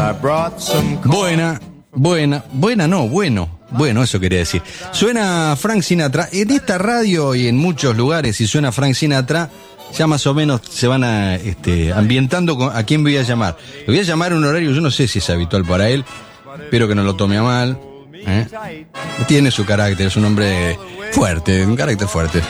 Bueno, eso quería decir. Suena Frank Sinatra. En esta radio y en muchos lugares, si suena Frank Sinatra, ya más o menos se van ambientando a quién voy a llamar. Lo voy a llamar en un horario, yo no sé si es habitual para él, espero que no lo tome a mal. Tiene su carácter, es un hombre fuerte, un carácter fuerte.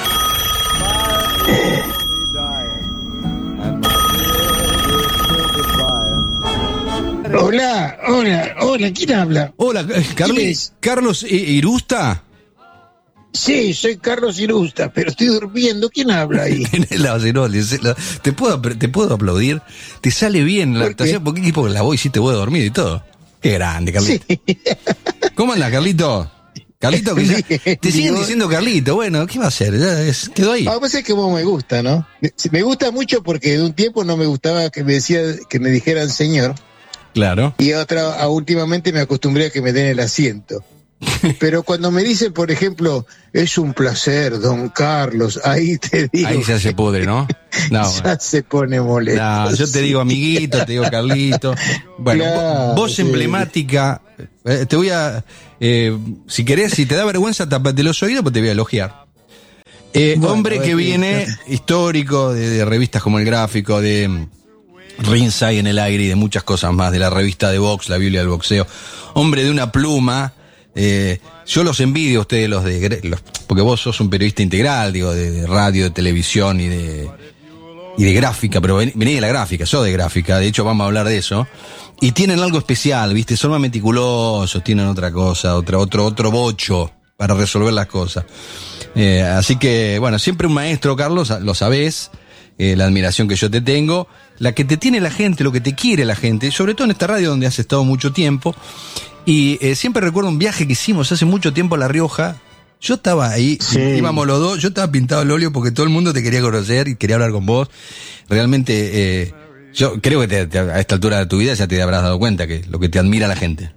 Hola, ¿quién habla? Hola, Carlos Irusta. Sí, soy Carlos Irusta, pero estoy durmiendo. ¿Quién habla ahí? ¿Te puedo aplaudir? Te sale bien la actuación, porque la voz sí te voy a dormir y todo. Qué grande, Carlito. Sí. ¿Cómo andas, Carlito? Carlito, te siguen diciendo Carlito. Bueno, ¿qué va a hacer? Quedó ahí. A veces que vos me gusta, ¿no? Me gusta mucho porque de un tiempo no me gustaba que me dijeran señor. Claro. Y últimamente me acostumbré a que me den el asiento. Pero cuando me dicen, por ejemplo, es un placer, don Carlos, ahí te digo. Ahí ya se pudre, ¿no? Ya se pone molesto. No, yo te digo amiguito, te digo Carlito. Bueno, claro, voz emblemática. Te voy a. Si querés, si te da vergüenza, tapate los oídos, pues te voy a elogiar. Hombre que viene histórico de revistas como El Gráfico, de Ringside en el Aire y de muchas cosas más, de la revista de box, la Biblia del boxeo. Hombre de una pluma. Yo los envidio a ustedes, porque vos sos un periodista integral, digo, de radio, de televisión y de gráfica, pero vení de la gráfica, sos de gráfica, de hecho vamos a hablar de eso. Y tienen algo especial, ¿viste? Son más meticulosos, tienen otra cosa, otro bocho para resolver las cosas. Así que, bueno, siempre un maestro, Carlos, lo sabés, la admiración que yo te tengo, la que te tiene la gente, lo que te quiere la gente, sobre todo en esta radio donde has estado mucho tiempo. Y siempre recuerdo un viaje que hicimos hace mucho tiempo a La Rioja. Yo estaba ahí, sí. Íbamos los dos, yo estaba pintado al óleo porque todo el mundo te quería conocer y quería hablar con vos. Realmente, yo creo que a esta altura de tu vida ya te habrás dado cuenta que lo que te admira la gente.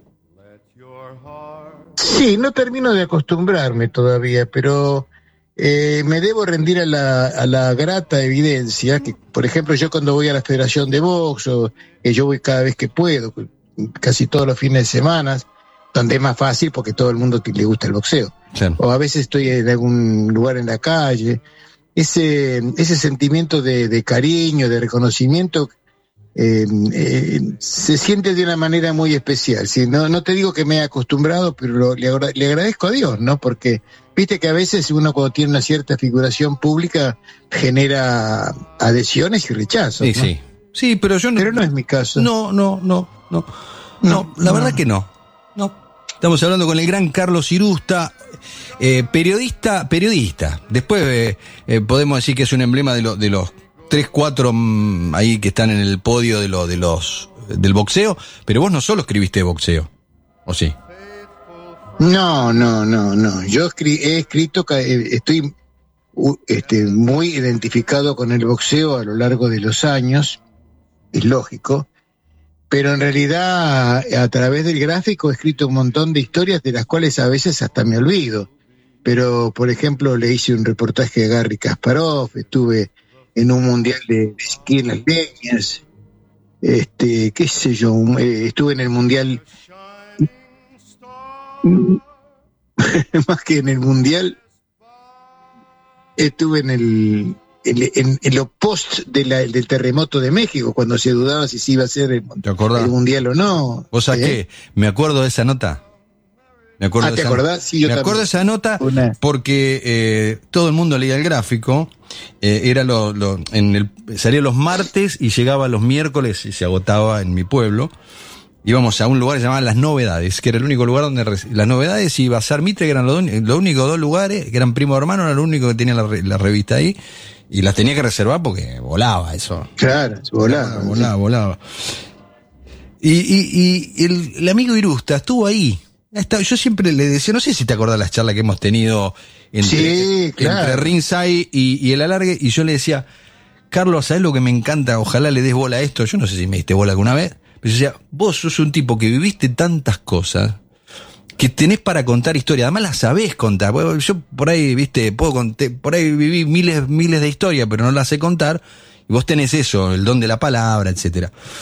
Sí, no termino de acostumbrarme todavía, pero me debo rendir a la grata evidencia que, por ejemplo, yo cuando voy a la Federación de Box, yo voy cada vez que puedo, casi todos los fines de semana, donde es más fácil porque todo el mundo le gusta el boxeo. Sí. O a veces estoy en algún lugar en la calle. Ese sentimiento de cariño, de reconocimiento, se siente de una manera muy especial. ¿Sí? No te digo que me he acostumbrado, pero le agradezco a Dios, ¿no? Porque viste que a veces uno cuando tiene una cierta figuración pública genera adhesiones y rechazos, sí, ¿no? Sí. Sí, pero yo no. Pero no es mi caso. No, la verdad que no. Estamos hablando con el gran Carlos Irusta, periodista. Después podemos decir que es un emblema de los 3, 4 ahí que están en el podio del boxeo, pero vos no solo escribiste de boxeo, ¿o sí? No. Yo he escrito, estoy muy identificado con el boxeo a lo largo de los años, es lógico. Pero en realidad, a través del gráfico he escrito un montón de historias de las cuales a veces hasta me olvido. Pero, por ejemplo, le hice un reportaje a Garry Kasparov, estuve en un mundial de esquí en las leñas, qué sé yo, estuve en el mundial, más que en el mundial, estuve en lo post del terremoto de México, cuando se dudaba si se iba a hacer el mundial o no. ¿Vos sabés qué? Me acuerdo de esa nota. ¿Te acordás? Sí, yo me acuerdo de esa nota porque todo el mundo leía el gráfico. Era salía los martes y llegaba los miércoles y se agotaba en mi pueblo. Íbamos a un lugar que se llamaba Las Novedades, que era el único lugar donde Las Novedades y Bazar Mitre, que eran los únicos 2 lugares, que eran primo hermano, era lo único que tenía la revista ahí. Y las tenía que reservar porque volaba eso. Claro, volaba. Y el amigo Irusta estuvo ahí. Yo siempre le decía, no sé si te acordás las charlas que hemos tenido entre Ringside y el alargue, y yo le decía, Carlos, ¿sabés lo que me encanta? Ojalá le des bola a esto. Yo no sé si me diste bola alguna vez, pero yo decía, vos sos un tipo que viviste tantas cosas que tenés para contar historias, además las sabés contar. Yo por ahí, viste, por ahí viví miles de historias, pero no las sé contar, y vos tenés eso, el don de la palabra, etcétera.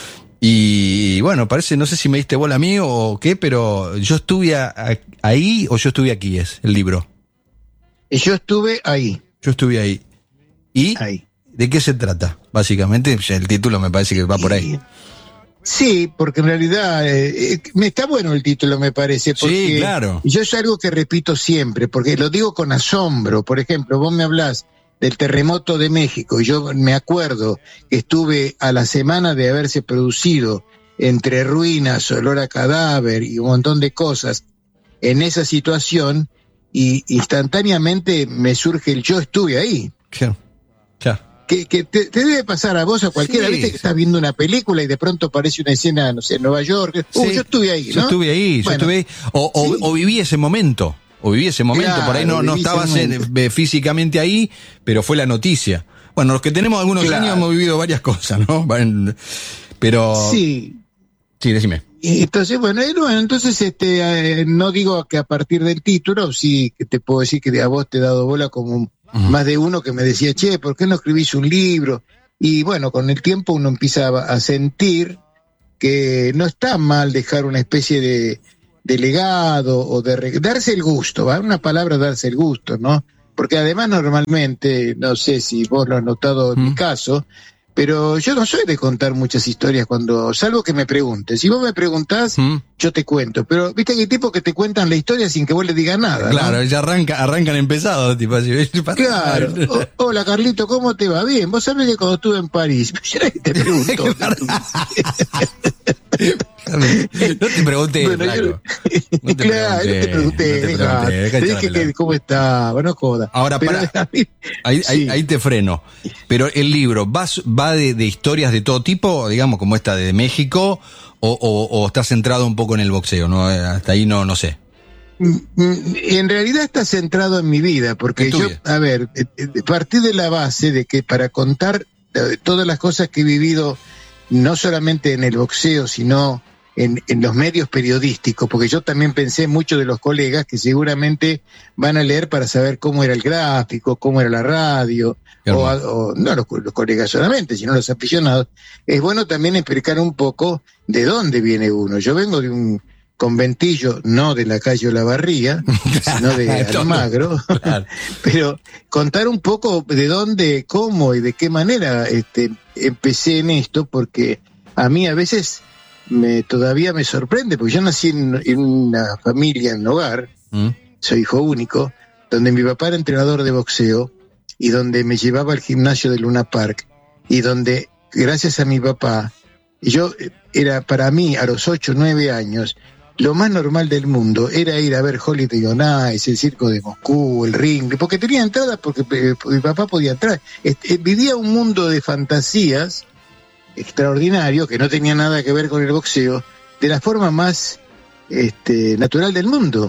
Y bueno, parece, no sé si me diste bola a mí o qué, pero yo estuve ahí o yo estuve aquí, es el libro. Yo estuve ahí. Yo estuve ahí. ¿Y ahí. ¿De qué se trata? Básicamente, el título me parece que va por ahí. Sí, porque en realidad me está bueno el título, me parece, porque sí, claro. Yo es algo que repito siempre, porque lo digo con asombro. Por ejemplo, vos me hablás del terremoto de México, y yo me acuerdo que estuve a la semana de haberse producido entre ruinas, olor a cadáver y un montón de cosas en esa situación, y instantáneamente me surge el yo estuve ahí. Claro. Que te debe pasar a vos, a cualquiera, viste que estás viendo una película y de pronto aparece una escena, no sé, en Nueva York. Yo estuve ahí, ¿no? Yo estuve ahí. O viví ese momento. Claro, por ahí no estabas físicamente ahí, pero fue la noticia. Bueno, los que tenemos algunos años hemos vivido varias cosas, ¿no? Pero... Sí, decime. Entonces, entonces no digo que a partir del título, sí que te puedo decir que a vos te he dado bola como más de uno que me decía, che, ¿por qué no escribís un libro? Y bueno, con el tiempo uno empieza a sentir que no está mal dejar una especie de legado o de darse el gusto, ¿va? Una palabra, darse el gusto, ¿no? Porque además normalmente, no sé si vos lo has notado en mi caso, pero yo no soy de contar muchas historias salvo que me preguntes. Si vos me preguntás, yo te cuento. Pero viste que hay tipos que te cuentan la historia sin que vos le digas nada, claro, ¿no? Ya arrancan empezados, tipo así. Claro. Hola, Carlito, ¿cómo te va? Bien, vos sabés que cuando estuve en París, yo te pregunto. No te pregunté, claro. No te pregunté. Te dije que cómo estaba, no jodas. Ahora, ahí te freno. Pero el libro, ¿va de historias de todo tipo, digamos, como esta de México, o está centrado un poco en el boxeo? ¿No? Hasta ahí no sé. En realidad está centrado en mi vida, porque yo, a ver, partí de la base de que para contar todas las cosas que he vivido, no solamente en el boxeo, sino en los medios periodísticos, porque yo también pensé muchos de los colegas que seguramente van a leer para saber cómo era el gráfico, cómo era la radio, o no los colegas solamente, sino los aficionados. Es bueno también explicar un poco de dónde viene uno. Yo vengo de un conventillo, no de la calle Olavarría, sino de Almagro, claro. Pero contar un poco de dónde, cómo y de qué manera empecé en esto, porque a mí a veces todavía me sorprende, porque yo nací en una familia, en un hogar, soy hijo único, donde mi papá era entrenador de boxeo y donde me llevaba al gimnasio de Luna Park, y donde, gracias a mi papá, era para mí, a los 8 o 9 años, lo más normal del mundo era ir a ver Holiday on Ice, el circo de Moscú, el ring, porque tenía entradas, porque mi papá podía entrar. Vivía un mundo de fantasías extraordinario que no tenía nada que ver con el boxeo, de la forma más natural del mundo.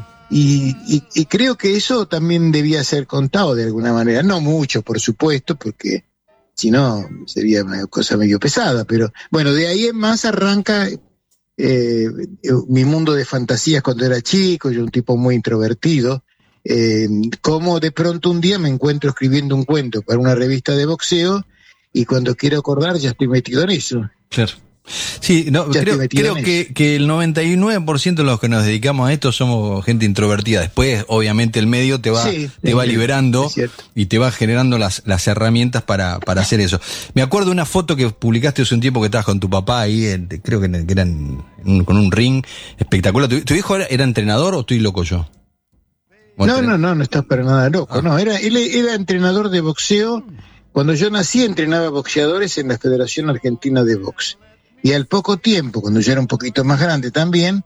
Y creo que eso también debía ser contado de alguna manera, no mucho, por supuesto, porque si no sería una cosa medio pesada, pero bueno, de ahí en más arranca mi mundo de fantasías cuando era chico, yo un tipo muy introvertido, como de pronto un día me encuentro escribiendo un cuento para una revista de boxeo, y cuando quiero acordar ya estoy metido en eso. Claro. Sí, creo que el 99% de los que nos dedicamos a esto somos gente introvertida. Después, obviamente, el medio te va liberando y te va generando las herramientas para hacer eso. Me acuerdo de una foto que publicaste hace un tiempo que estabas con tu papá ahí, creo que eran con un ring espectacular. ¿Tu hijo era entrenador o estoy loco yo? No estás para nada loco. No, él era entrenador de boxeo. Cuando yo nací entrenaba boxeadores en la Federación Argentina de Box. Y al poco tiempo, cuando yo era un poquito más grande también,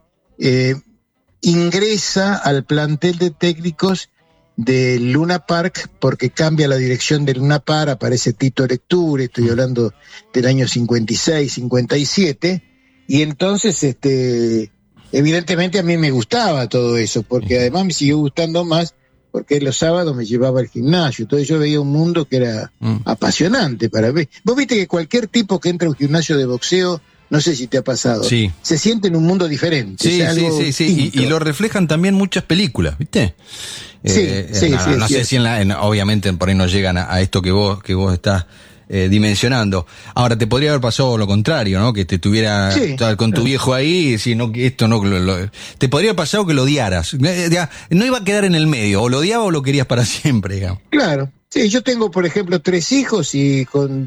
ingresa al plantel de técnicos de Luna Park, porque cambia la dirección de Luna Park, aparece Tito Lecture, estoy hablando del año 56, 57, y entonces evidentemente a mí me gustaba todo eso, porque además me siguió gustando más, porque los sábados me llevaba al gimnasio, entonces yo veía un mundo que era apasionante para ver. Vos viste que cualquier tipo que entra a un gimnasio de boxeo, no sé si te ha pasado, se siente en un mundo diferente. Sí. Y lo reflejan también muchas películas, ¿viste? No sé si obviamente por ahí no llegan a esto que vos estás dimensionando. Ahora, te podría haber pasado lo contrario, ¿no? Que te tuviera con tu viejo ahí, si no, que esto no, te podría haber pasado que lo odiaras. No iba a quedar en el medio, o lo odiaba o lo querías para siempre, digamos. Claro. Sí, yo tengo, por ejemplo, 3 hijos y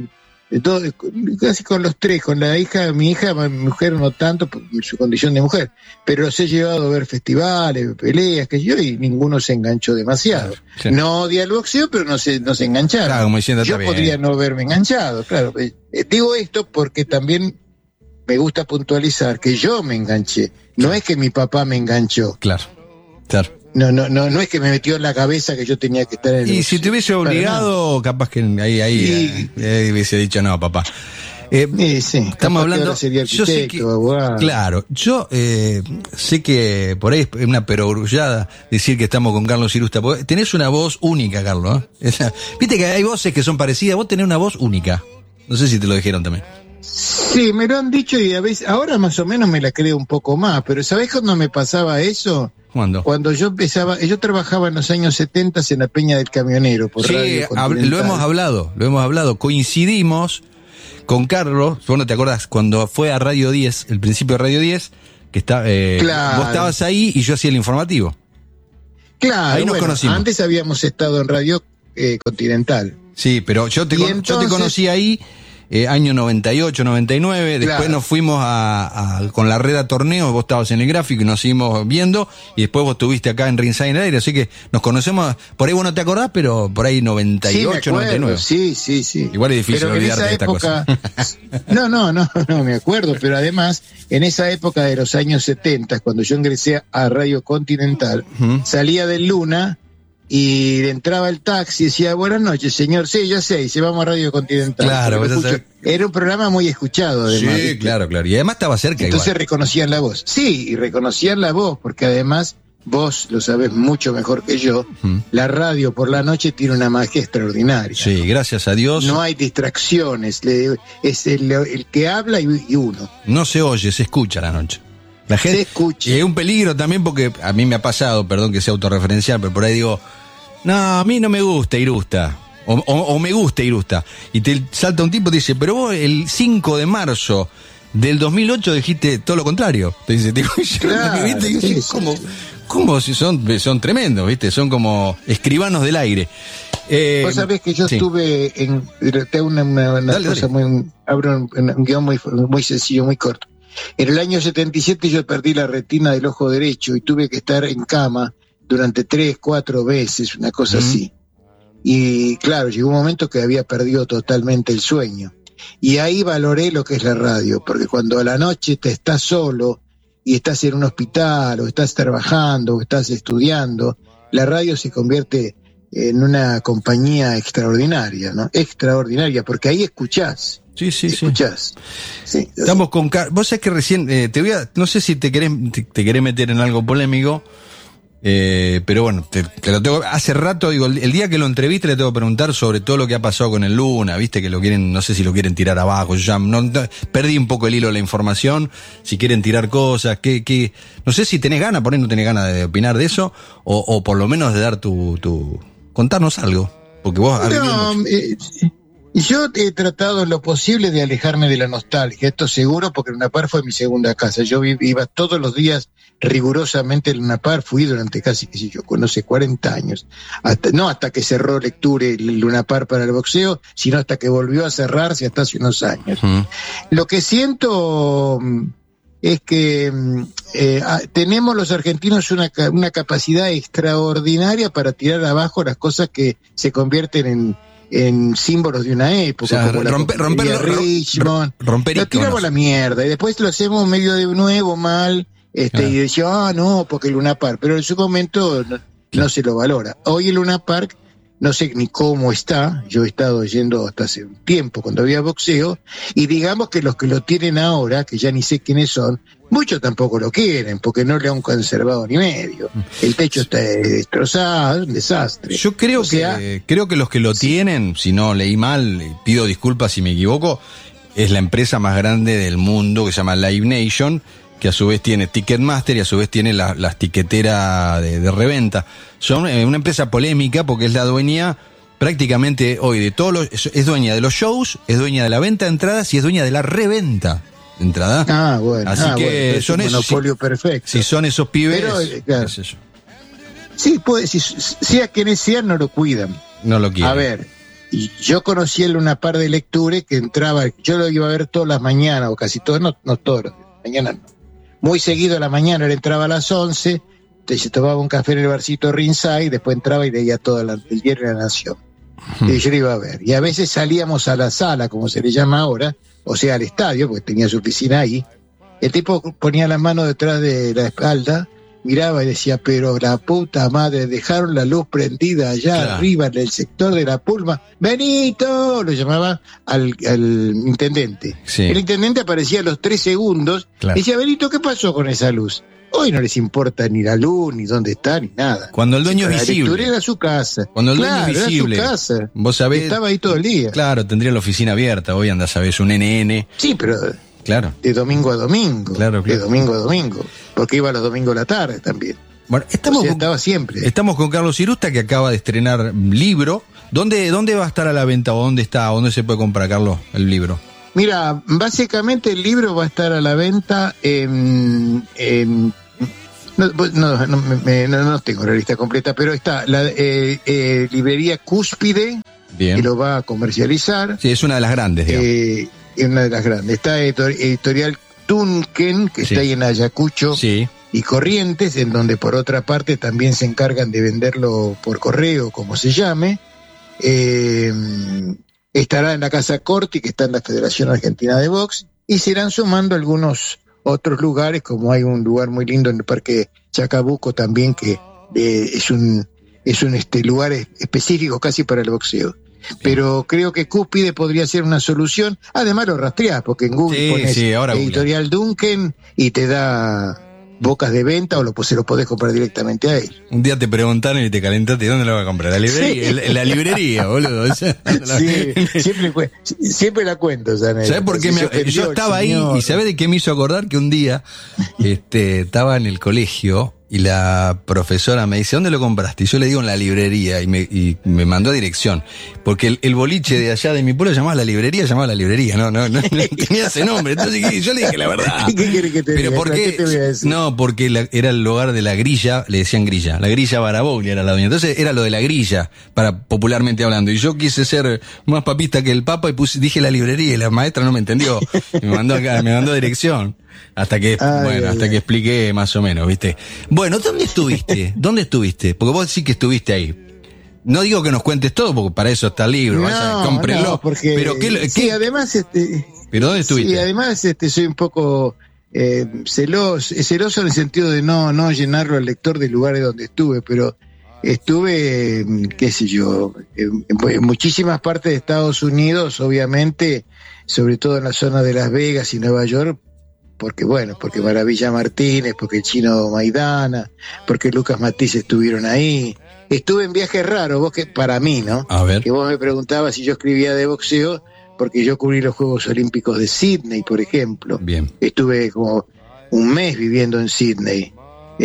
casi con los 3, con mi hija, mi mujer no tanto por su condición de mujer, pero los he llevado a ver festivales, peleas, que yo, y ninguno se enganchó demasiado. Sí. No odia el boxeo, pero no se engancharon. Claro, como diciendo, yo podría no haberme enganchado, claro. Digo esto porque también me gusta puntualizar que yo me enganché, no es que mi papá me enganchó. Claro. No es que me metió en la cabeza que yo tenía que estar en el boxeo. Y si te hubiese obligado, capaz que ahí hubiese dicho, no, papá. Sí, estamos hablando. Yo sé que, abogado. Claro, yo sé que por ahí es una perogrullada decir que estamos con Carlos Irusta. Tenés una voz única, Carlos. Viste que hay voces que son parecidas, vos tenés una voz única. No sé si te lo dijeron también. Sí, me lo han dicho y a veces, ahora más o menos me la creo un poco más, pero ¿sabés cuándo me pasaba eso? ¿Cuándo? Cuando yo trabajaba en los años 70 en la Peña del Camionero. Por Radio Continental. Lo hemos hablado. Coincidimos con Carlos, vos no te acordás, cuando fue a Radio 10, el principio de Radio 10, que claro. Vos estabas ahí y yo hacía el informativo. Claro, ahí nos conocimos. Antes habíamos estado en Radio Continental. Sí, pero yo te conocí ahí. Año 98, 99, después claro. Nos fuimos con la red a torneos, vos estabas en el gráfico y nos seguimos viendo, y después vos estuviste acá en Ringside en el aire, así que nos conocemos, por ahí vos no te acordás, pero por ahí 98, 99. Sí. Igual es difícil olvidarte de esta cosa. No me acuerdo, pero además, en esa época de los años 70, cuando yo ingresé a Radio Continental, salía del Luna, y entraba el taxi y decía, buenas noches, señor. Sí, ya sé, y se vamos a Radio Continental. Claro, era un programa muy escuchado, además. Sí, claro. Y además estaba cerca. Entonces igual. Reconocían la voz. Sí, y reconocían la voz, porque además vos lo sabés mucho mejor que yo. La radio por la noche tiene una magia extraordinaria. Sí, ¿no? Gracias a Dios. No hay distracciones, es el que habla y uno. No se oye, se escucha la noche. La gente, se escucha. Y es un peligro también porque a mí me ha pasado, perdón que sea autorreferencial, pero por ahí digo, no, a mí no me gusta Irusta, o me gusta Irusta, y te salta un tipo y te dice, pero vos el 5 de marzo del 2008 dijiste todo lo contrario. Te dice, claro, ¿viste? ¿Cómo si son tremendos, viste? Son como escribanos del aire. Vos sabés que yo estuve te hago una cosa muy, abro un guión muy sencillo, muy corto. En el año 77 yo perdí la retina del ojo derecho y tuve que estar en cama durante 3, 4 veces, una cosa así. Y claro, llegó un momento que había perdido totalmente el sueño. Y ahí valoré lo que es la radio, porque cuando a la noche te estás solo y estás en un hospital, o estás trabajando, o estás estudiando, la radio se convierte en una compañía extraordinaria, ¿no? Extraordinaria, porque ahí escuchás. Sí. Escuchás. Sí. Estamos con vos sabés que recién, no sé si te querés meter en algo polémico, pero bueno, te lo tengo, hace rato, digo, el día que lo entreviste le tengo que preguntar sobre todo lo que ha pasado con el Luna, viste que lo quieren, no sé si lo quieren tirar abajo, yo ya perdí un poco el hilo de la información, si quieren tirar cosas, no sé si tenés ganas, por ahí no tenés ganas de opinar de eso, o por lo menos de dar contarnos algo, porque vos yo he tratado en lo posible de alejarme de la nostalgia, esto seguro, porque Luna Park fue mi segunda casa. Yo iba todos los días rigurosamente a Luna Park, fui durante casi, 40 años. Hasta que cerró Lecture el Luna Park para el boxeo, sino hasta que volvió a cerrarse hasta hace unos años. Lo que siento es que tenemos los argentinos una capacidad extraordinaria para tirar abajo las cosas que se convierten en símbolos de una época, o sea, como la Richmond, lo tiramos a la mierda y después lo hacemos medio de nuevo mal, y decía, no, porque el Luna Park, pero en su momento no se lo valora. Hoy el Luna Park no sé ni cómo está, yo he estado yendo hasta hace un tiempo cuando había boxeo, y digamos que los que lo tienen ahora, que ya ni sé quiénes son, muchos tampoco lo quieren, porque no le han conservado ni medio. El techo está destrozado, un desastre. Yo creo que los que lo tienen, si no leí mal, pido disculpas si me equivoco, es la empresa más grande del mundo que se llama Live Nation, que a su vez tiene Ticketmaster y a su vez tiene las tiqueteras de reventa. Son una empresa polémica porque es la dueña prácticamente hoy de todos los, es dueña de los shows, es dueña de la venta de entradas y es dueña de la reventa de entrada. Ah, bueno. Así que bueno, son es un esos. monopolio perfecto. Si son esos pibes, pero, claro, qué sé yo, sí, pues, si sea quienes sean, no lo cuidan. no lo quieren. A ver, y yo conocí una par de lectores que entraba, yo lo iba a ver todas las mañanas, o casi todas, no todas las mañanas, no. Muy seguido a la mañana, él entraba a las 11, se tomaba un café en el barcito Ringside, después entraba y leía todo el diario de la Nación. Y yo lo iba a ver. Y a veces salíamos a la sala, como se le llama ahora, o sea, al estadio, porque tenía su oficina ahí. El tipo ponía la mano detrás de la espalda, miraba y decía, pero la puta madre, dejaron la luz prendida allá Claro. arriba en el sector de la Pulma. ¡Benito! Lo llamaba al intendente. Sí. El intendente aparecía a los 3 segundos. Claro. Y decía, Benito, ¿qué pasó con esa luz? Hoy no les importa ni la luz, ni dónde está, ni nada. Cuando el dueño es La visible. lectura era su casa. Cuando el dueño Claro, es visible. era su casa. Vos sabés. Estaba ahí todo el día. Claro, tendría la oficina abierta. Hoy andás a ver un NN. Sí, pero Claro. de domingo a domingo. Claro. De domingo a domingo. Porque iba los domingos a la tarde también. Bueno, O sea, estaba siempre. estamos con Carlos Irusta, que acaba de estrenar libro. ¿Dónde va a estar a la venta o dónde está? ¿O dónde se puede comprar, Carlos, el libro? Mira, básicamente el libro va a estar a la venta no tengo la lista completa, pero está la librería Cúspide, Bien. que lo va a comercializar. Sí, es una de las grandes, digamos. Es una de las grandes. Está editorial Tunken, que Sí. está ahí en Ayacucho Sí. y Corrientes, en donde por otra parte también se encargan de venderlo por correo, como se llame. Estará en la Casa Corti, que está en la Federación Argentina de Box, y se irán sumando algunos otros lugares, como hay un lugar muy lindo en el Parque Chacabuco también, que es un lugar específico casi para el boxeo. Pero creo que Cúspide podría ser una solución. Además lo rastreás, porque en Google pones ahora editorial Duncan y te da bocas de venta, o se lo podés comprar directamente a él. Un día te preguntaron y te calentaste, ¿dónde lo vas a comprar? La librería, Sí. en la librería, boludo. O sea, Sí, siempre la cuento, Janel. ¿Sabés por qué? Yo estaba ahí y ¿sabés de qué me hizo acordar? Que un día estaba en el colegio y la profesora me dice, ¿dónde lo compraste? Y yo le digo en la librería y me mandó a dirección. Porque el boliche de allá de mi pueblo llamaba la librería, no tenía ese nombre. Entonces yo le dije la verdad. ¿Qué querés que te Pero diga? ¿por ¿Qué qué? te voy a decir? No, porque era el lugar de la grilla, le decían grilla. La grilla Baraboglia era la dueña. Entonces era lo de la grilla, popularmente hablando. Y yo quise ser más papista que el papa y dije la librería y la maestra no me entendió. Y me mandó a dirección. Hasta que expliqué más o menos, ¿viste? Bueno, ¿dónde estuviste? Porque vos decís que estuviste ahí. No digo que nos cuentes todo, porque para eso está el libro. Cómprenlo. No, porque pero sí, además ¿pero dónde estuviste? Sí, además soy un poco celoso en el sentido de no llenarlo al lector de lugares donde estuve, pero estuve, qué sé yo, en muchísimas partes de Estados Unidos, obviamente, sobre todo en la zona de Las Vegas y Nueva York, porque Maravilla Martínez, porque el Chino Maidana, porque Lucas Matiz estuvieron ahí. Estuve en viajes raros, vos que para mí, ¿no? A ver. Que vos me preguntabas si yo escribía de boxeo, porque yo cubrí los Juegos Olímpicos de Sydney, por ejemplo. Bien. Estuve como un mes viviendo en Sydney.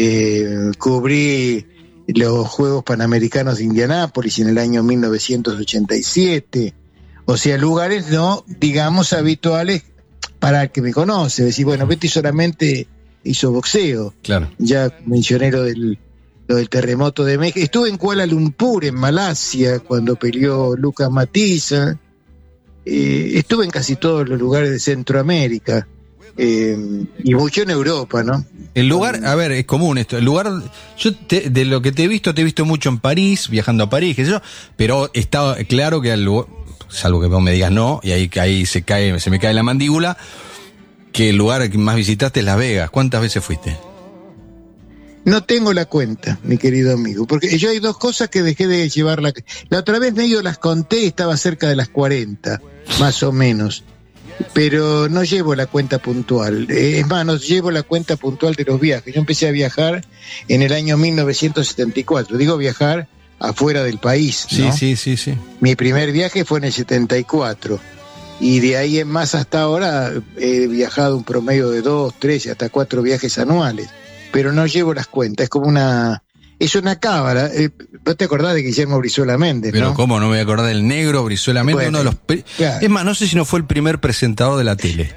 Cubrí los Juegos Panamericanos de Indianápolis en el año 1987. O sea, lugares no, digamos, habituales para el que me conoce. Decir, bueno, Betty solamente hizo boxeo. Claro. Ya mencioné lo del terremoto de México. Estuve en Kuala Lumpur, en Malasia, cuando peleó Lucas Matiza. Estuve en casi todos los lugares de Centroamérica. Y mucho en Europa, ¿no? El lugar, a ver, es común esto. El lugar, de lo que te he visto mucho en París, viajando a París, qué sé yo, pero está claro que al lugar, salvo que vos me digas no, y ahí se me cae la mandíbula, que el lugar que más visitaste es Las Vegas. ¿Cuántas veces fuiste? No tengo la cuenta, mi querido amigo, porque yo hay dos cosas que dejé de llevar. La otra vez medio las conté y estaba cerca de las 40, más o menos, pero no llevo la cuenta puntual. Es más, no llevo la cuenta puntual de los viajes. Yo empecé a viajar en el año 1974, digo viajar afuera del país, ¿no? Sí. Mi primer viaje fue en el 74, y de ahí en más hasta ahora he viajado un promedio de 2, 3 y hasta 4 viajes anuales. Pero no llevo las cuentas, es como es una cámara. ¿No te acordás de Guillermo Brizuela Méndez? Pero ¿no? ¿cómo no me voy a acordar del negro Brizuela Méndez? Bueno, Uno de los claro. Es más, no sé si no fue el primer presentador de la tele.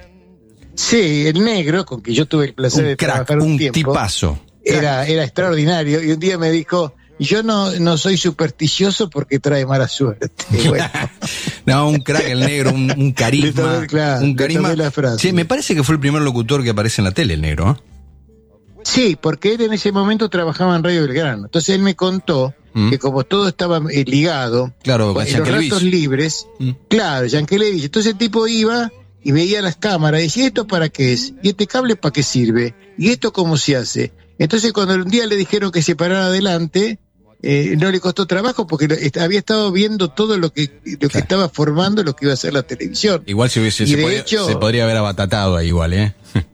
Sí, el negro, con que yo tuve el placer de trabajar un tiempo. Tipazo. Era extraordinario, y un día me dijo, yo no soy supersticioso porque trae mala suerte. Bueno. No, un crack el negro, un carisma. Un carisma. Sí, me parece que fue el primer locutor que aparece en la tele, el negro, ¿eh? Sí, porque él en ese momento trabajaba en Radio Belgrano. Entonces él me contó que como todo estaba ligado, claro, en los ratos libres, claro, Yankelevich. Entonces el tipo iba y veía las cámaras y decía, ¿esto para qué es? ¿Y este cable para qué sirve? ¿Y esto cómo se hace? Entonces cuando un día le dijeron que se parara adelante, no le costó trabajo porque había estado viendo todo lo que estaba formando lo que iba a ser la televisión. Igual se podría haber abatatado ahí igual, ¿eh?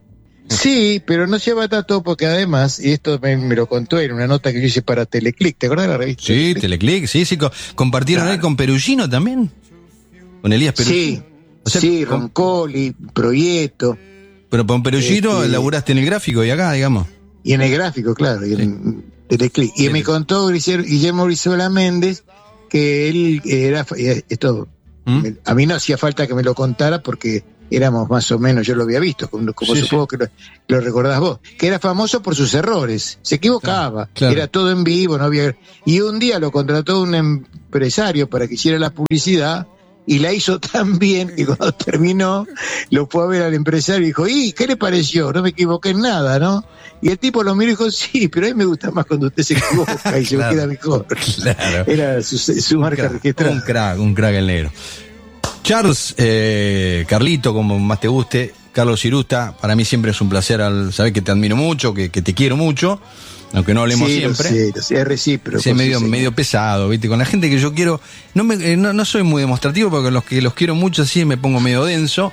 Sí, pero no se abatató porque además, y esto me lo contó en una nota que yo hice para Teleclick, ¿te acuerdas de la revista? Sí, Teleclick, sí, compartieron ahí con Perugino también, con Elías Perugino. Sí, sí, Roncoli, Proyecto. Pero con Perugino laburaste en el gráfico y acá, digamos. Y en el gráfico, claro, y en Teleclick. Y me contó Guillermo Brizuela Méndez que él era, esto, a mí no hacía falta que me lo contara porque éramos más o menos, yo lo había visto, como sí, supongo que lo recordás vos, que era famoso por sus errores, se equivocaba, claro. Era todo en vivo, no había... Y un día lo contrató un empresario para que hiciera la publicidad, y la hizo tan bien que cuando terminó, lo fue a ver al empresario y dijo, ¿y qué le pareció? No me equivoqué en nada, ¿no? Y el tipo lo miró y dijo, sí, pero a mí me gusta más cuando usted se equivoca y se me queda mejor. Claro. Era su marca registrada. Un crack el negro. Charles, Carlito, como más te guste, Carlos Irusta, para mí siempre es un placer saber que te admiro mucho, que te quiero mucho, aunque no hablemos siempre. Sí, es recíproco. Sí, medio pesado, ¿viste? Con la gente que yo quiero, no soy muy demostrativo porque los quiero mucho sí me pongo medio denso,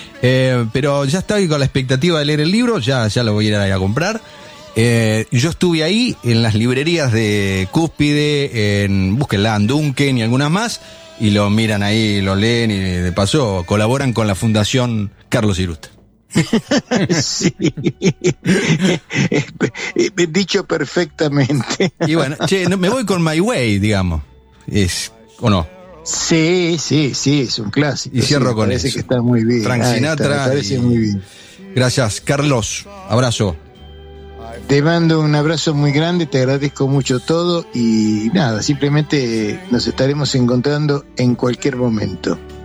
pero ya estoy con la expectativa de leer el libro, ya lo voy a ir a comprar. Yo estuve ahí en las librerías de Cúspide, búsquenla, en Duncan y algunas más, y lo miran ahí, lo leen y de paso colaboran con la Fundación Carlos Irusta. Sí, dicho perfectamente. Y bueno, me voy con My Way, digamos, ¿o no? Sí, es un clásico. Y cierro con eso. Parece que está muy bien. Frank Sinatra. Me parece muy bien. Gracias, Carlos. Abrazo. Te mando un abrazo muy grande, te agradezco mucho todo y nada, simplemente nos estaremos encontrando en cualquier momento.